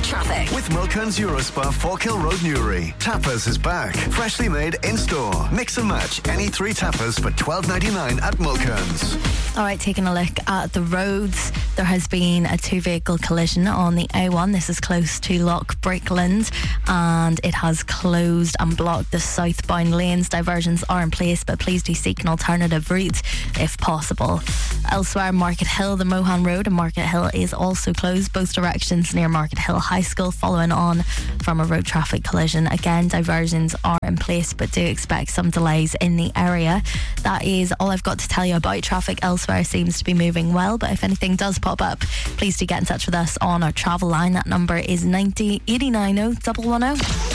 traffic. With Milkern's Eurospa, Forkhill Road, Newry. Tapas is back. Freshly made in-store. Mix and match any 3 tapas for $12.99 at Milkern's. All right, taking a look at the roads. There has been a 2-vehicle collision on the A1. This is close to Loch Brickland, and it has closed and blocked the southbound lanes. Diversions are in place, but please do seek an alternative route if possible. Elsewhere, Market Hill, the Mohan Road and Market Hill is also closed, both directions near Market Hill High School, following on from a road traffic collision. Again, diversions are in place, but do expect some delays in the area. That is all I've got to tell you about traffic. Elsewhere seems to be moving well, but if anything does pop up, please do get in touch with us on our travel line. That number is 90 89 110.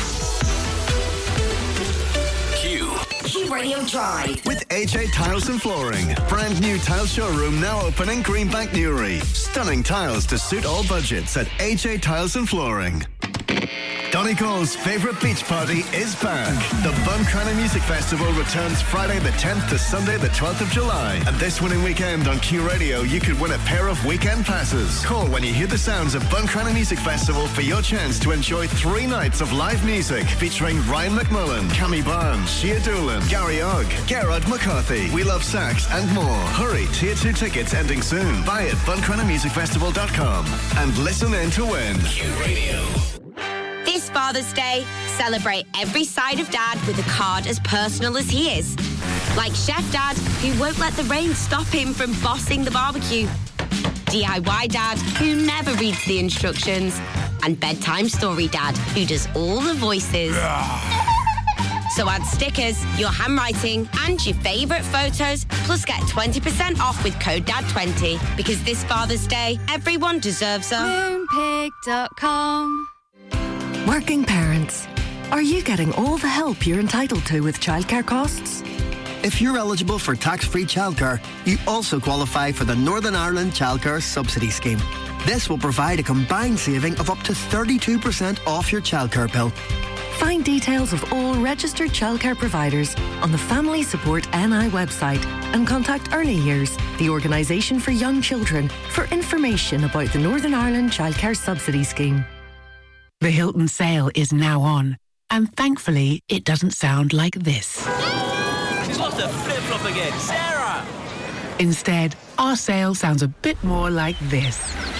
Q Radio Drive. With AJ Tiles and Flooring. Brand new tile showroom now open in Greenbank, Newry. Stunning tiles to suit all budgets at AJ Tiles and Flooring. Donegal's favourite beach party is back. The Buncrana Music Festival returns Friday the 10th to Sunday the 12th of July. And this winning weekend on Q Radio, you could win a pair of weekend passes. Call when you hear the sounds of Buncrana Music Festival for your chance to enjoy 3 nights of live music featuring Ryan McMullen, Cammy Barnes, Shea Doolan, Gary Ogg, Gerard McCarthy, We Love Sax and more. Hurry, Tier 2 tickets ending soon. Buy at buncranamusicfestival.com and listen in to win. Q Radio. This Father's Day, celebrate every side of Dad with a card as personal as he is. Like Chef Dad, who won't let the rain stop him from bossing the barbecue. DIY Dad, who never reads the instructions. And Bedtime Story Dad, who does all the voices. So add stickers, your handwriting, and your favourite photos, plus get 20% off with code DAD20. Because this Father's Day, everyone deserves a Moonpig.com. Working parents, are you getting all the help you're entitled to with childcare costs? If you're eligible for tax-free childcare, you also qualify for the Northern Ireland Childcare Subsidy Scheme. This will provide a combined saving of up to 32% off your childcare bill. Find details of all registered childcare providers on the Family Support NI website and contact Early Years, the organisation for young children, for information about the Northern Ireland Childcare Subsidy Scheme. The Hilton sale is now on, and thankfully it doesn't sound like this. She's lost her flip-flop again, Sarah! Instead, our sale sounds a bit more like this.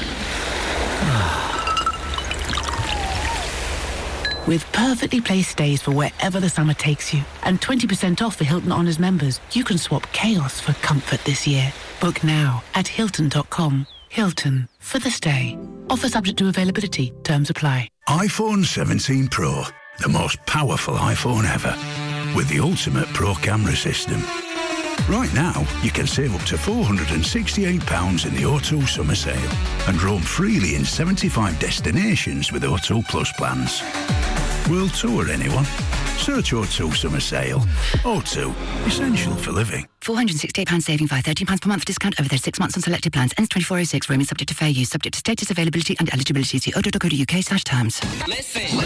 With perfectly placed stays for wherever the summer takes you, and 20% off for Hilton Honors members, you can swap chaos for comfort this year. Book now at Hilton.com. Hilton, for the stay. Offer subject to availability. Terms apply. iPhone 17 Pro, the most powerful iPhone ever, with the ultimate Pro camera system. Right now, you can save up to £468 in the O2 summer sale and roam freely in 75 destinations with O2 Plus plans. World tour, anyone? Search O2 summer sale. O2, essential for living. £468 saving via £13 per month discount over 36 months on selected plans. Ends 24/06. Roaming subject to fair use. Subject to status, availability and eligibility. See o2.co.uk/terms. Listen.